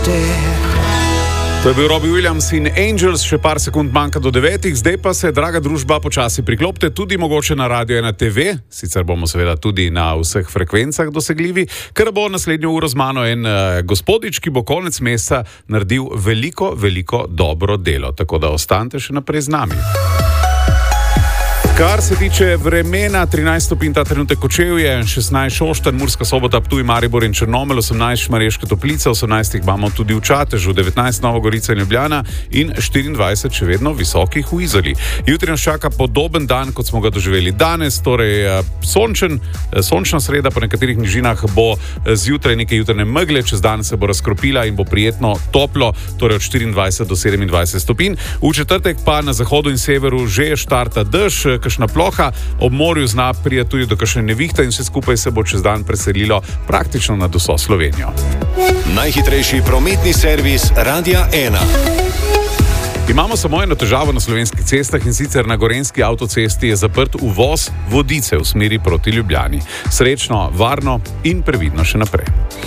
To je bil Robbie Williams in Angels, še par sekund manjka do 9, zdaj pa se, draga družba, počasi priklopite tudi mogoče na Radio 1 TV, sicer bomo seveda tudi na vseh frekvencah dosegljivi, ker bo naslednjo uro z mano en gospodič, ki bo konec meseca naredil veliko, veliko dobro delo, tako da ostanite še naprej z nami. Kar se tiče vremena, 13 stopinj ta trenutek Kočevje, 16 Šoštanj, Murska Sobota, Ptuj, Maribor in Črnomelj, 18 Šmarješke Toplice, 18 imamo tudi v Čatežu, 19 Nova Gorica in Ljubljana in 24 še vedno visokih v Izoli. Jutri nas čaka podoben dan, kot smo ga doživeli danes, torej sončna sreda, po nekaterih nižinah bo zjutraj nekaj jutranje megle, čez dan se bo razkropila in bo prijetno toplo, torej od 24 do 27 stopinj. V četrtek pa na zahodu in severu že štarta dež, kakšna ploha, ob morju zna prija tudi do kakšne nevihte in vse skupaj se bo čez dan preselilo praktično nad vso Slovenijo. Najhitrejši prometni servis Radia 1. Imamo samo eno težavo na slovenskih cestah in sicer na Gorenjski avtocesti je zaprt uvoz Vodice v smeri proti Ljubljani. Srečno, varno in previdno še naprej.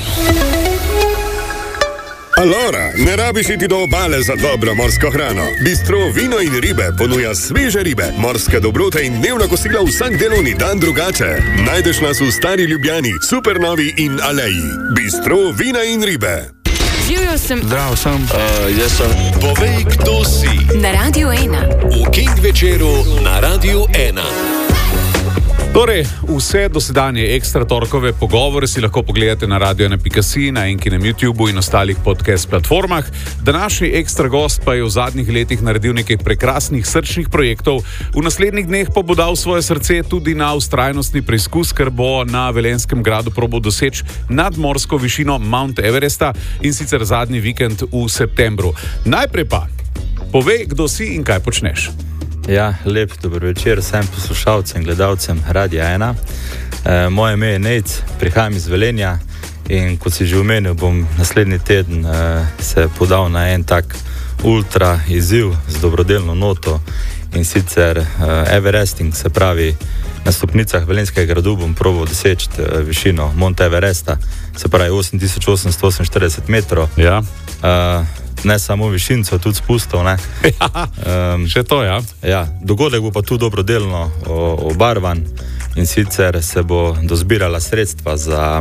Alora, ne rabiš iti do obale za dobro morsko hrano. Bistro Vino in ribe ponuja sveže ribe, morske dobrote in dnevna kosila vsak delovni dan drugače. Najdeš nas v Stari Ljubljani, Supernovi in Aleji. Bistro Vina in ribe. Živjo sem. Zdravo sem. Jaz sem. Povej, kdo si. Na Radio 1. V King večeru na Radio 1. Torej, vse dosedanje ekstra torkove pogovore si lahko pogledate na radio1.si, na Enkinem YouTubeu in ostalih podcast platformah. Današnji ekstra gost pa je v zadnjih letih naredil nekaj prekrasnih srčnih projektov. V naslednjih dneh pa bo dal svoje srce tudi na vztrajnostni preizkus, ker bo na Velenjskem gradu probal doseči nadmorsko višino Mount Everesta in sicer zadnji vikend v septembru. Najprej pa, povej, kdo si in kaj počneš. Ja, lep dober večer vsem poslušalcem in gledalcem Radia 1. Moje ime je Nejc, prihajam iz Velenja in kot si že omenil, bom naslednji teden se podal na en tak ultra izziv z dobrodelno noto in sicer Everesting, se pravi na stopnicah Velenjskega gradu bom probal doseči višino Mount Everesta, se pravi 8848 metrov. Ja. Ne samo višinco, tudi spustov, ne? Še to, ja. Ja, dogodek bo pa tu dobrodelno obarvan in sicer se bo dozbirala sredstva za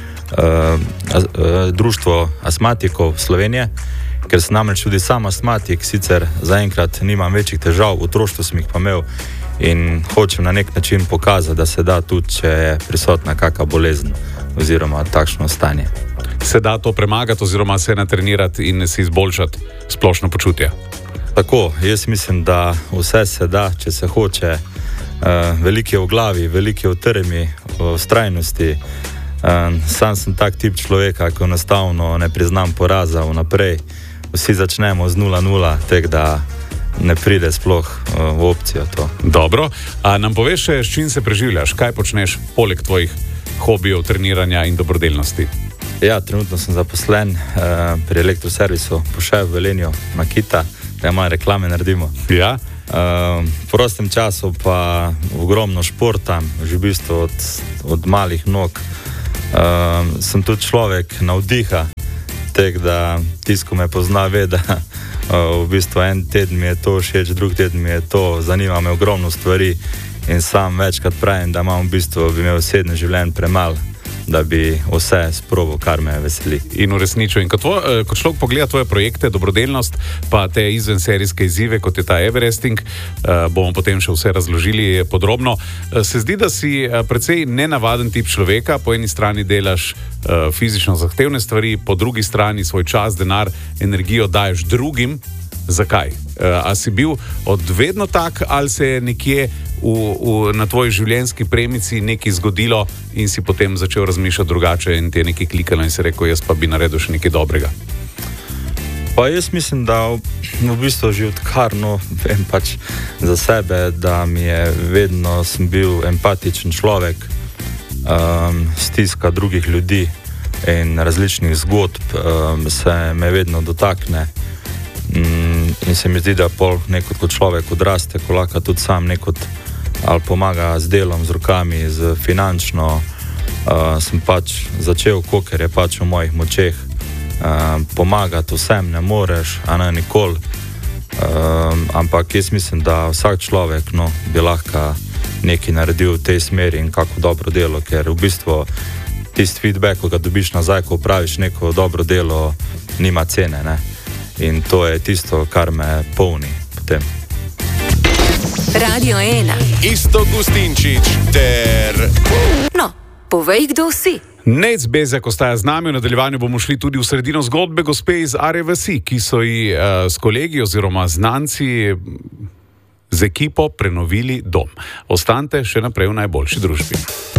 društvo astmatikov Slovenije, ker sem namreč tudi sam astmatik, sicer zaenkrat nimam večjih težav, v otroštvu sem jih pa imel in hočem na nek način pokazati, da se da tudi, če je prisotna kakšna bolezen oziroma takšno stanje. Se da to premagati oziroma se natrenirati in si izboljšati splošno počutje? Tako, jaz mislim, da vse se da, če se hoče. Veliko je v glavi, veliko je v trmi, v vztrajnosti. Sam sem tak tip človeka, ko enostavno ne priznam poraza vnaprej. Vsi začnemo z 0-0, tek da ne pride sploh v opcijo to. Dobro, a nam poveš še, s čim se preživljaš? Kaj počneš poleg tvojih hobijev, treniranja in dobrodelnosti? Ja, trenutno sem zaposlen pri elektroservisu Pošev v Velenju, Makita, da malo reklame naredimo. Ja. V prostem času pa ogromno športam, že v bistvu od malih nog. Sem tudi človek navdiha, tek da tisto me pozna ve, da v bistvu en teden mi je to všeč, drug teden mi je to, zanima me ogromno stvari in sam večkrat pravim, da imam v bistvu, bi imel 7 življenj premalo, da bi vse sprobal, kar me veseli. In uresničil. In kot človek pogleda tvoje projekte, dobrodelnost, pa te izvenserijske izzive, kot je ta Everesting, bomo potem še vse razložili podrobno. Se zdi, da si precej nenavaden tip človeka, po eni strani delaš fizično zahtevne stvari, po drugi strani svoj čas, denar, energijo daješ drugim. Zakaj? A si bil od vedno tak, ali se je nekje na tvoji življenjski premici nekaj zgodilo in si potem začel razmišljati drugače in ti je nekaj klikalo in si rekel, jaz pa bi naredil še nekaj dobrega? Pa jaz mislim, da v bistvu že odkar, vem pač za sebe, da mi je vedno sem bil empatičen človek, stiska drugih ljudi in različnih zgodb se me vedno dotakne. In se mi zdi, da pol nekot kot človek odraste, ko lahko tudi sam nekot ali pomaga z delom, z rokami, z finančno, sem pač začel, kolikor je pač v mojih močeh, pomagati vsem ne moreš, a ne nikoli. Ampak jaz mislim, da vsak človek bi lahko nekaj naredil v tej smeri in kako dobro delo, ker v bistvu tisti feedback, ko ga dobiš nazaj, ko praviš neko dobro delo, nima cene, ne? In to je tisto, kar me polni potem. Radio 1. Iztok Gustinčič ter... No, povej, kdo si. Nec Bezjak ostaja z nami, v nadaljevanju bomo šli tudi v sredino zgodbe gospe iz Arje vasi, ki so ji s kolegi oziroma znanci z ekipo prenovili dom. Ostanite še naprej v najboljši družbi.